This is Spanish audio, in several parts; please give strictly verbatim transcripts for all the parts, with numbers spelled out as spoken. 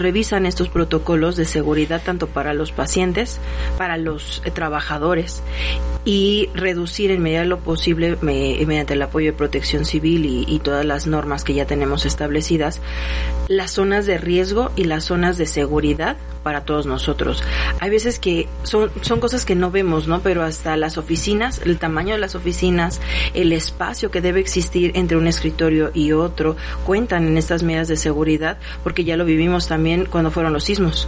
revisan estos protocolos de seguridad tanto para los pacientes, para los eh, trabajadores, y reducir en medida de lo posible me, mediante el apoyo de Protección Civil y, y todas las normas que ya tenemos establecidas, las zonas de riesgo y las zonas de seguridad para todos nosotros. Hay veces que son, son cosas que no vemos, ¿no? Pero hasta las oficinas, el tamaño de las oficinas, el espacio que debe existir entre un escritorio y otro, cuentan en estas medidas de seguridad, porque ya lo vivimos también cuando fueron los sismos.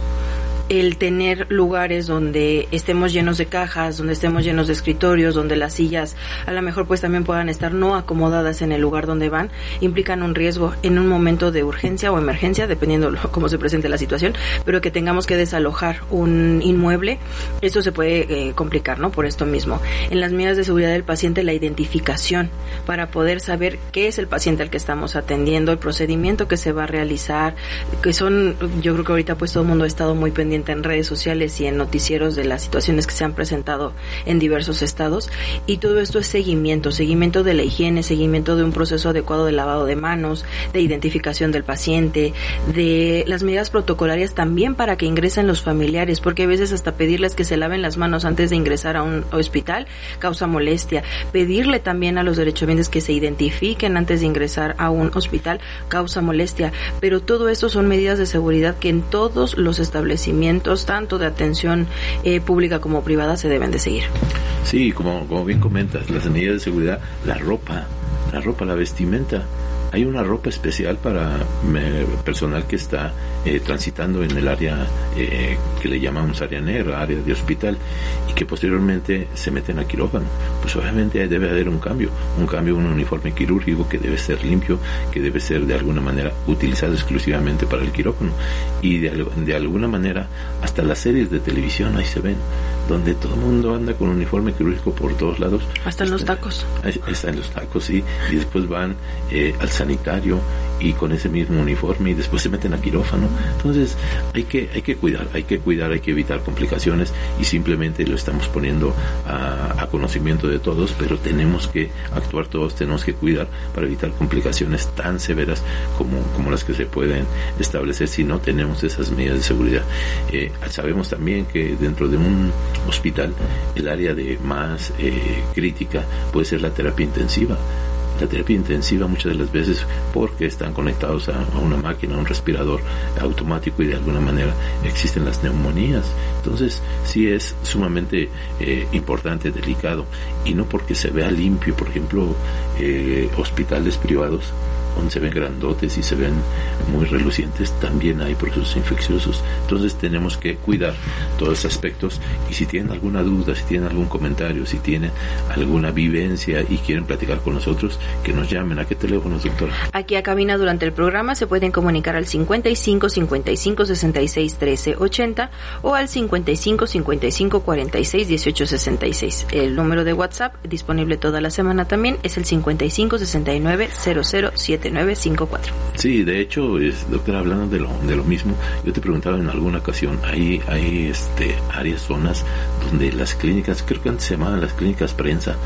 El tener lugares donde estemos llenos de cajas, donde estemos llenos de escritorios, donde las sillas a lo mejor pues también puedan estar no acomodadas en el lugar donde van, implican un riesgo en un momento de urgencia o emergencia, dependiendo cómo se presente la situación, pero que tengamos que desalojar un inmueble, esto se puede eh, complicar, ¿no? Por esto mismo. En las medidas de seguridad del paciente, la identificación, para poder saber qué es el paciente al que estamos atendiendo, el procedimiento que se va a realizar, que son, yo creo que ahorita pues todo el mundo ha estado muy pendiente en redes sociales y en noticieros de las situaciones que se han presentado en diversos estados, y todo esto es seguimiento, seguimiento de la higiene, seguimiento de un proceso adecuado de lavado de manos, de identificación del paciente, de las medidas protocolarias también para que ingresen los familiares, porque a veces hasta pedirles que se laven las manos antes de ingresar a un hospital causa molestia, pedirle también a los derechohabientes que se identifiquen antes de ingresar a un hospital causa molestia, pero todo esto son medidas de seguridad que en todos los establecimientos tanto de atención eh, pública como privada se deben de seguir. Sí, como, como bien comentas, las medidas de seguridad, la ropa, la ropa, la vestimenta. Hay una ropa especial para eh, personal que está eh, transitando en el área eh, que le llamamos área negra, área de hospital, y que posteriormente se meten a quirófano. Pues obviamente debe haber un cambio, un cambio, un uniforme quirúrgico que debe ser limpio, que debe ser de alguna manera utilizado exclusivamente para el quirófano. Y de, de alguna manera, hasta las series de televisión ahí se ven, donde todo el mundo anda con uniforme quirúrgico por todos lados. Hasta en los tacos. Está en los tacos, sí. Y después van eh, al sanitario y con ese mismo uniforme y después se meten a quirófano. Entonces hay que hay que cuidar, hay que cuidar, hay que evitar complicaciones, y simplemente lo estamos poniendo a, a conocimiento de todos, pero tenemos que actuar todos, tenemos que cuidar para evitar complicaciones tan severas como, como las que se pueden establecer si no tenemos esas medidas de seguridad. Eh, sabemos también que dentro de un hospital el área de más eh, crítica puede ser la terapia intensiva. La terapia intensiva muchas de las veces porque están conectados a, a una máquina, a un respirador automático, y de alguna manera existen las neumonías. Entonces sí es sumamente eh, importante, delicado, y no porque se vea limpio. Por ejemplo, eh, hospitales privados donde se ven grandotes y se ven muy relucientes, también hay procesos infecciosos. Entonces tenemos que cuidar todos esos aspectos, y si tienen alguna duda, si tienen algún comentario, si tienen alguna vivencia y quieren platicar con nosotros, que nos llamen. ¿A qué teléfonos, doctora? Aquí a cabina durante el programa se pueden comunicar al cincuenta y cinco, cincuenta y cinco, sesenta y seis, trece, ochenta o al cincuenta y cinco, cincuenta y cinco, cuarenta y seis, dieciocho, sesenta y seis. El número de WhatsApp, disponible toda la semana también, es el cincuenta y cinco, sesenta y nueve, cero cero siete nueve cinco cuatro. Sí, de hecho, es, doctora, hablando de lo de lo mismo, yo te preguntaba en alguna ocasión, hay hay este áreas, zonas donde las clínicas, creo que antes se llamaban las clínicas prensa,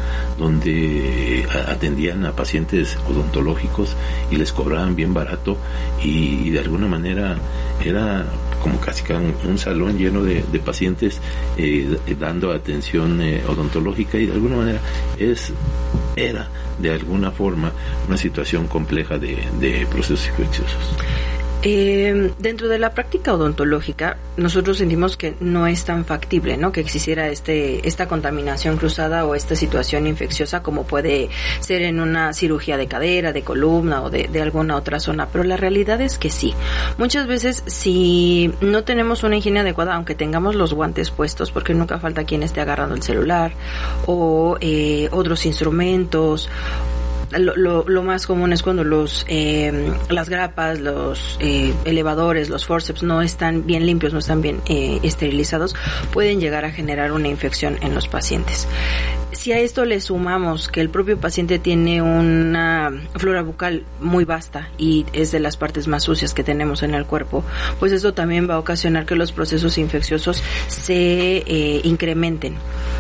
donde atendían a pacientes odontológicos y les cobraban bien barato, y, y de alguna manera era como casi un, un salón lleno de, de pacientes eh, dando atención eh, odontológica, y de alguna manera es era de alguna forma una situación compleja de, de procesos infecciosos. Eh, dentro de la práctica odontológica, nosotros sentimos que no es tan factible, ¿no?, que existiera este esta contaminación cruzada o esta situación infecciosa como puede ser en una cirugía de cadera, de columna o de, de alguna otra zona, pero la realidad es que sí. Muchas veces, si no tenemos una higiene adecuada, aunque tengamos los guantes puestos, porque nunca falta quien esté agarrando el celular o eh, otros instrumentos. Lo, lo, lo más común es cuando los eh, las grapas, los eh, elevadores, los forceps no están bien limpios, no están bien eh, esterilizados, pueden llegar a generar una infección en los pacientes. Si a esto le sumamos que el propio paciente tiene una flora bucal muy vasta y es de las partes más sucias que tenemos en el cuerpo, pues esto también va a ocasionar que los procesos infecciosos se eh, incrementen.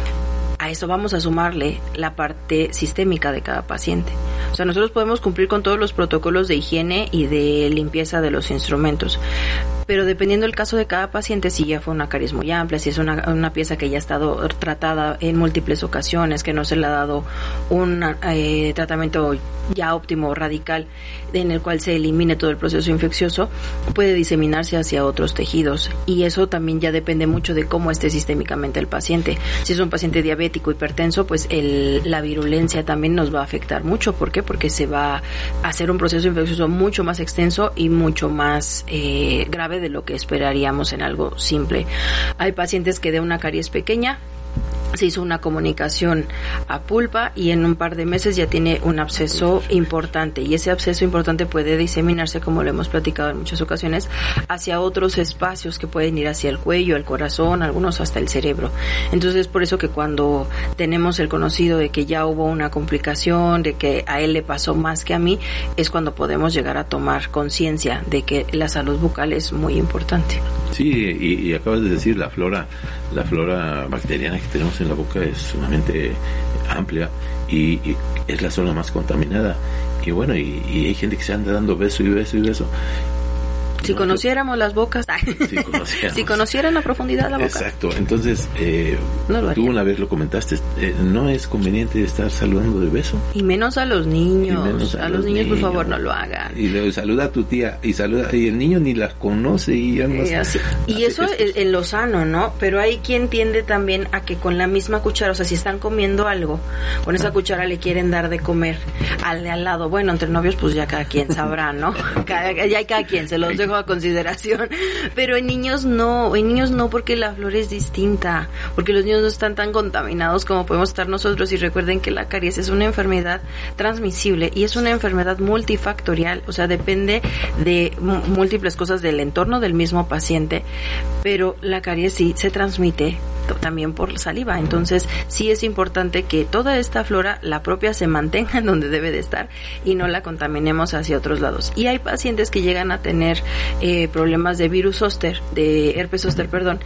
A eso vamos a sumarle la parte sistémica de cada paciente. O sea, nosotros podemos cumplir con todos los protocolos de higiene y de limpieza de los instrumentos, pero dependiendo del caso de cada paciente, si ya fue una caries muy amplia, si es una, una pieza que ya ha estado tratada en múltiples ocasiones, que no se le ha dado un eh, tratamiento ya óptimo, radical, en el cual se elimine todo el proceso infeccioso, puede diseminarse hacia otros tejidos, y eso también ya depende mucho de cómo esté sistémicamente el paciente. Si es un paciente diabético, hipertenso, pues el, la virulencia también nos va a afectar mucho. ¿Por qué? Porque se va a hacer un proceso infeccioso mucho más extenso y mucho más eh, grave de lo que esperaríamos en algo simple. Hay pacientes que de una caries pequeña se hizo una comunicación a pulpa y en un par de meses ya tiene un absceso importante, y ese absceso importante puede diseminarse, como lo hemos platicado en muchas ocasiones, hacia otros espacios que pueden ir hacia el cuello, el corazón, algunos hasta el cerebro. Entonces, por eso que cuando tenemos el conocido de que ya hubo una complicación, de que a él le pasó más que a mí, es cuando podemos llegar a tomar conciencia de que la salud bucal es muy importante. Sí, y, y acabas de decir, la flora, la flora bacteriana que tenemos en la boca es sumamente amplia y, y es la zona más contaminada. Y bueno, y, y hay gente que se anda dando beso y beso y beso. Si no, conociéramos las bocas, si, conociéramos. si conocieran a profundidad la boca. Exacto, entonces, eh, no lo tú una vez lo comentaste, eh, no es conveniente estar saludando de beso. Y menos a los niños, a, a los, los niños, niños, por favor, no lo hagan. Y le saluda a tu tía, y saluda y el niño ni las conoce y ya no. Y, así, y eso es en lo sano, ¿no? Pero hay quien tiende también a que con la misma cuchara, o sea, si están comiendo algo, con esa cuchara le quieren dar de comer al de al lado. Bueno, entre novios, pues ya cada quien sabrá, ¿no? Cada, ya hay cada quien, se los dejo a consideración, pero en niños no, en niños no, porque la flora es distinta, porque los niños no están tan contaminados como podemos estar nosotros. Y recuerden que la caries es una enfermedad transmisible y es una enfermedad multifactorial, o sea, depende de m- múltiples cosas del entorno del mismo paciente, pero la caries sí se transmite también por saliva. Entonces sí es importante que toda esta flora, la propia, se mantenga en donde debe de estar y no la contaminemos hacia otros lados. Y hay pacientes que llegan a tener eh, problemas de virus zóster, de herpes zóster, perdón,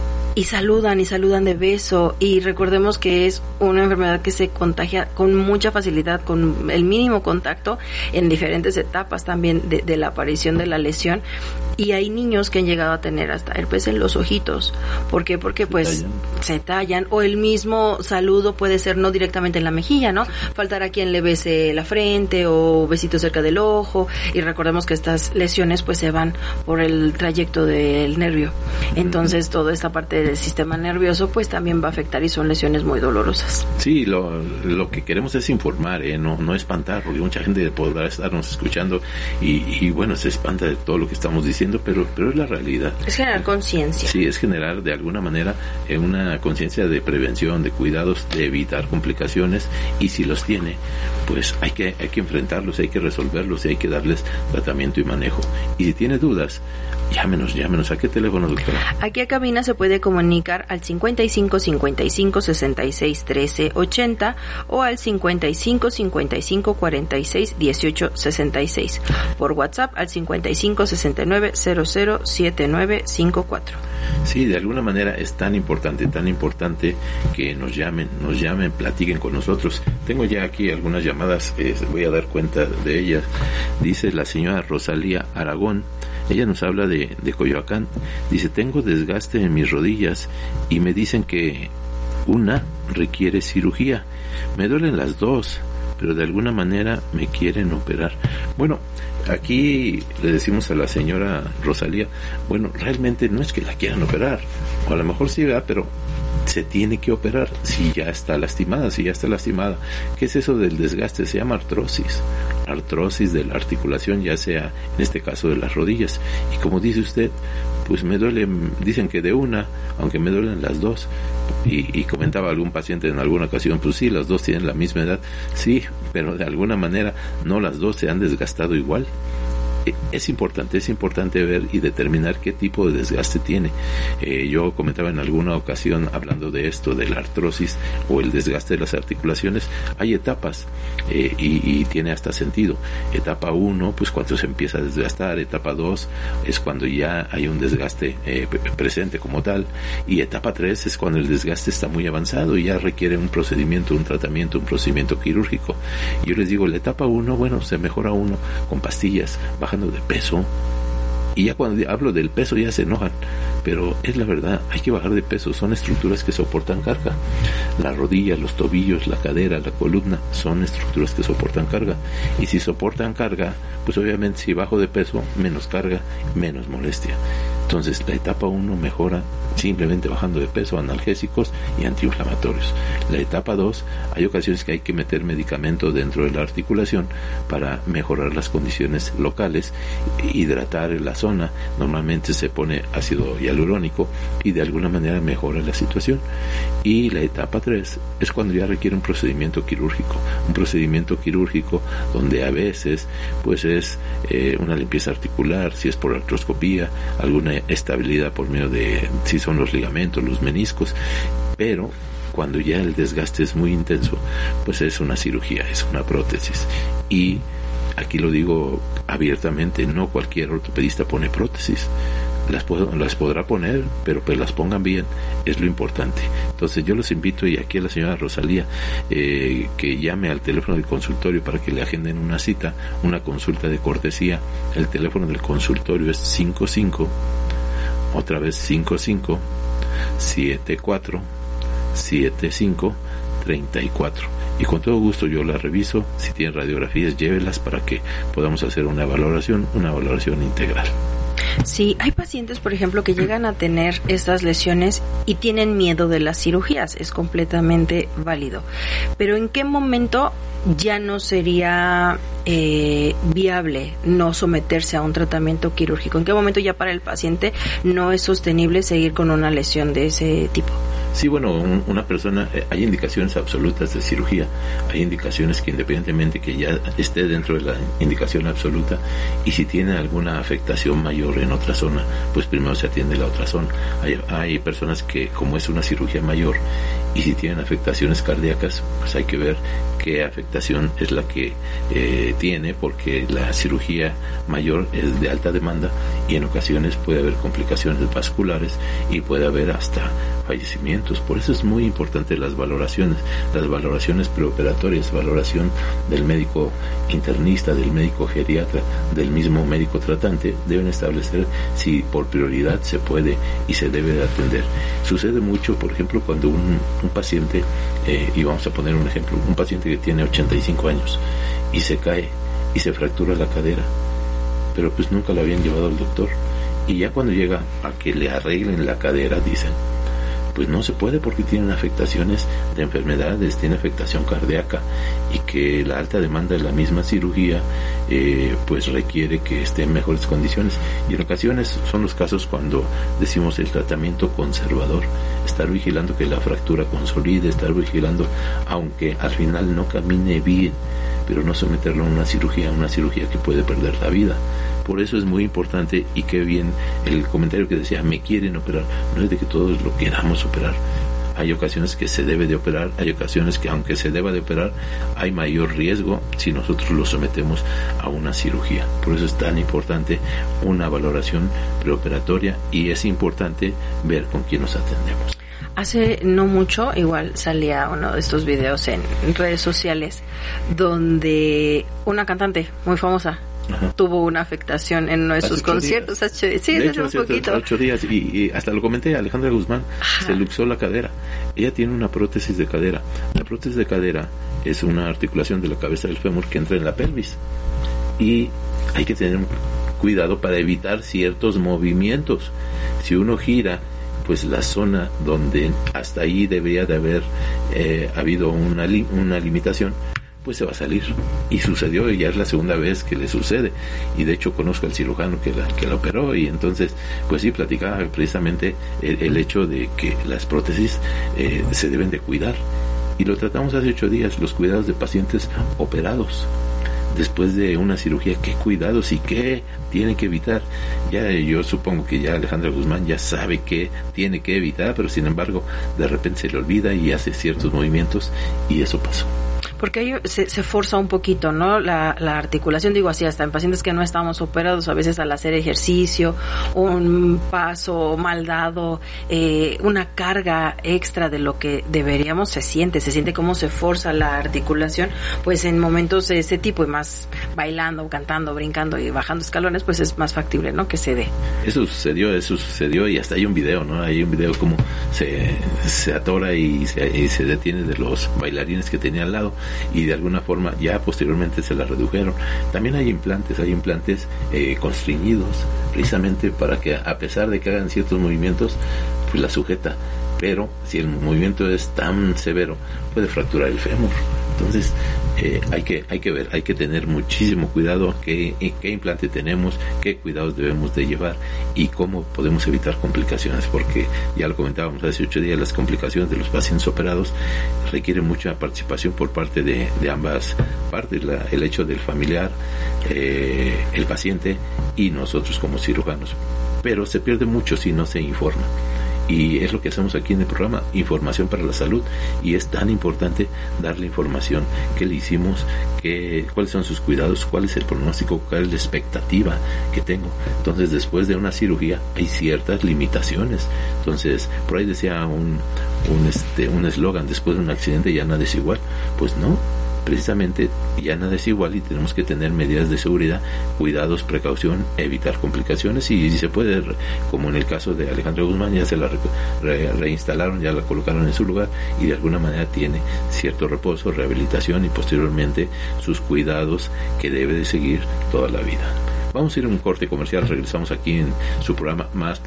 y saludan y saludan de beso, y recordemos que es una enfermedad que se contagia con mucha facilidad, con el mínimo contacto en diferentes etapas también de, de la aparición de la lesión. Y hay niños que han llegado a tener hasta herpes en los ojitos. ¿Por qué? Porque pues se tallan. se tallan, o el mismo saludo puede ser no directamente en la mejilla, ¿no? Faltará quien le bese la frente o besito cerca del ojo, y recordemos que estas lesiones pues se van por el trayecto del nervio. Entonces toda esta parte del sistema nervioso pues también va a afectar, y son lesiones muy dolorosas. Sí, lo, lo que queremos es informar, ¿eh? no, no espantar, porque mucha gente podrá estarnos escuchando y, y bueno, se espanta de todo lo que estamos diciendo. Pero, pero es la realidad. Es generar conciencia. Sí, es generar de alguna manera eh, una conciencia de prevención, de cuidados, de evitar complicaciones, y si los tiene, pues hay que, hay que enfrentarlos, hay que resolverlos y hay que darles tratamiento y manejo. Y si tiene dudas, llámenos, llámenos. ¿A qué teléfono, doctora? Aquí a cabina se puede comunicar al cincuenta y cinco, cincuenta y cinco, sesenta y seis, trece, ochenta o al cincuenta y cinco, cincuenta y cinco, cuarenta y seis, dieciocho, sesenta y seis. Por WhatsApp al cincuenta y cinco, sesenta y nueve, cero cero siete nueve cinco cuatro. Sí, de alguna manera es tan importante, tan importante que nos llamen, nos llamen, platiquen con nosotros. Tengo ya aquí algunas llamadas, eh, voy a dar cuenta de ellas. Dice la señora Rosalía Aragón, ella nos habla de, de Coyoacán. Dice, tengo desgaste en mis rodillas y me dicen que una requiere cirugía. Me duelen las dos, pero de alguna manera me quieren operar. Bueno, aquí le decimos a la señora Rosalía, bueno, realmente no es que la quieran operar, o a lo mejor sí, ¿verdad? Pero se tiene que operar si ya está lastimada, si ya está lastimada. ¿Qué es eso del desgaste? Se llama artrosis, artrosis de la articulación, ya sea en este caso de las rodillas. Y como dice usted, pues me duele, dicen que de una, aunque me duelen las dos. Y, y comentaba algún paciente en alguna ocasión, pues sí, las dos tienen la misma edad, sí, pero de alguna manera no las dos se han desgastado igual. Es importante, es importante ver y determinar qué tipo de desgaste tiene. Eh, yo comentaba en alguna ocasión, hablando de esto, de la artrosis o el desgaste de las articulaciones, hay etapas eh, y, y tiene hasta sentido. Etapa uno, pues cuando se empieza a desgastar. Etapa dos es cuando ya hay un desgaste eh, presente como tal. Y etapa tres es cuando el desgaste está muy avanzado y ya requiere un procedimiento, un tratamiento, un procedimiento quirúrgico. Yo les digo, la etapa uno, bueno, se mejora uno con pastillas, bajando de peso Y ya cuando hablo del peso ya se enojan, pero es la verdad, hay que bajar de peso, son estructuras que soportan carga. La rodilla, los tobillos, la cadera, la columna, son estructuras que soportan carga. Y si soportan carga, pues obviamente si bajo de peso, menos carga, menos molestia. Entonces la etapa uno mejora simplemente bajando de peso, analgésicos y antiinflamatorios. La etapa dos, hay ocasiones que hay que meter medicamento dentro de la articulación para mejorar las condiciones locales, hidratar la zona. Normalmente se pone ácido hialurónico y de alguna manera mejora la situación. Y la etapa tres es cuando ya requiere un procedimiento quirúrgico, un procedimiento quirúrgico donde a veces pues es eh, una limpieza articular, si es por artroscopía, alguna estabilidad por medio de, si son los ligamentos, los meniscos, pero cuando ya el desgaste es muy intenso, pues es una cirugía, es una prótesis. Y aquí lo digo abiertamente, no cualquier ortopedista pone prótesis. Las, las podrá poner, pero pues las pongan bien, es lo importante. Entonces yo los invito, y aquí a la señora Rosalía, eh, que llame al teléfono del consultorio para que le agenden una cita, una consulta de cortesía. El teléfono del consultorio es cinco cinco, otra vez cinco cinco, siete cuatro, siete cinco, treinta y cuatro. Y con todo gusto yo la reviso. Si tienen radiografías, llévelas para que podamos hacer una valoración, una valoración integral. Sí, hay pacientes, por ejemplo, que llegan a tener estas lesiones y tienen miedo de las cirugías. Es completamente válido. Pero ¿en qué momento ya no sería eh, viable no someterse a un tratamiento quirúrgico? ¿En qué momento ya para el paciente no es sostenible seguir con una lesión de ese tipo? Sí, bueno, un, una persona, eh, hay indicaciones absolutas de cirugía, hay indicaciones que independientemente que ya esté dentro de la indicación absoluta, y si tiene alguna afectación mayor en otra zona, pues primero se atiende la otra zona. Hay, hay personas que, como es una cirugía mayor, y si tienen afectaciones cardíacas, pues hay que ver qué afectación es la que eh, tiene, porque la cirugía mayor es de alta demanda y en ocasiones puede haber complicaciones vasculares y puede haber hasta fallecimientos. Por eso es muy importante las valoraciones, las valoraciones preoperatorias, valoración del médico internista, del médico geriatra, del mismo médico tratante. Deben establecer si por prioridad se puede y se debe de atender. Sucede mucho, por ejemplo, cuando un, un paciente, eh, y vamos a poner un ejemplo, un paciente que tiene ochenta y cinco años y se cae y se fractura la cadera, pero pues nunca lo habían llevado al doctor, y ya cuando llega a que le arreglen la cadera, dicen, pues no se puede porque tienen afectaciones de enfermedades, tiene afectación cardíaca, y que la alta demanda de la misma cirugía eh, pues requiere que esté en mejores condiciones. Y en ocasiones son los casos cuando decimos el tratamiento conservador, estar vigilando que la fractura consolide, estar vigilando aunque al final no camine bien, pero no someterlo a una cirugía, una cirugía que puede perder la vida. Por eso es muy importante, y qué bien el comentario que decía, me quieren operar. No es de que todos lo queramos operar. Hay ocasiones que se debe de operar, hay ocasiones que aunque se deba de operar, hay mayor riesgo si nosotros lo sometemos a una cirugía. Por eso es tan importante una valoración preoperatoria, y es importante ver con quién nos atendemos. Hace no mucho, igual salía uno de estos videos en redes sociales donde una cantante muy famosa, ajá, tuvo una afectación en uno de sus conciertos. Hace, sí, de hace hecho, un hace poquito. ocho días, y, y hasta lo comenté, Alejandra Guzmán, ajá, se luxó la cadera. Ella tiene una prótesis de cadera. La prótesis de cadera es una articulación de la cabeza del fémur que entra en la pelvis, y hay que tener cuidado para evitar ciertos movimientos. Si uno gira, pues la zona donde hasta ahí debería de haber eh, habido una, li- una limitación, pues se va a salir. Y sucedió, y ya es la segunda vez que le sucede. Y de hecho conozco al cirujano que la, que la operó, y entonces, pues sí, platicaba precisamente el, el hecho de que las prótesis eh, se deben de cuidar. Y lo tratamos hace ocho días, los cuidados de pacientes operados. Después de una cirugía, qué cuidados y qué tiene que evitar. Ya yo supongo que ya Alejandra Guzmán ya sabe qué tiene que evitar, pero sin embargo de repente se le olvida y hace ciertos movimientos, y eso pasó. Porque ahí se, se forza un poquito, ¿no? La, la articulación, digo así, hasta en pacientes que no estamos operados, a veces al hacer ejercicio, un paso mal dado, eh, una carga extra de lo que deberíamos, se siente, se siente cómo se forza la articulación, pues en momentos de ese tipo, y más bailando, cantando, brincando y bajando escalones, pues es más factible, ¿no? Que se dé. Eso sucedió, eso sucedió, y hasta hay un video, ¿no? Hay un video como se, se atora y se, y se detiene de los bailarines que tenía al lado, y de alguna forma ya posteriormente se la redujeron. También hay implantes, hay implantes eh, constreñidos, precisamente para que, a pesar de que hagan ciertos movimientos, pues la sujeta, pero si el movimiento es tan severo, puede fracturar el fémur. Entonces eh, hay que hay que ver, hay que tener muchísimo cuidado qué, qué implante tenemos, qué cuidados debemos de llevar y cómo podemos evitar complicaciones, porque ya lo comentábamos hace ocho días, las complicaciones de los pacientes operados requieren mucha participación por parte de, de ambas partes, la, el hecho del familiar, eh, el paciente y nosotros como cirujanos, pero se pierde mucho si no se informa. Y es lo que hacemos aquí en el programa, información para la salud, y es tan importante darle información, qué le hicimos, qué, cuáles son sus cuidados, cuál es el pronóstico, cuál es la expectativa que tengo. Entonces, después de una cirugía hay ciertas limitaciones. Entonces, por ahí decía un un este un eslogan, después de un accidente ya nada es igual. Pues no, precisamente ya nada es igual, y tenemos que tener medidas de seguridad, cuidados, precaución, evitar complicaciones, y si se puede, como en el caso de Alejandra Guzmán, ya se la re, re, reinstalaron, ya la colocaron en su lugar, y de alguna manera tiene cierto reposo, rehabilitación y posteriormente sus cuidados que debe de seguir toda la vida. Vamos a ir a un corte comercial, regresamos aquí en su programa Más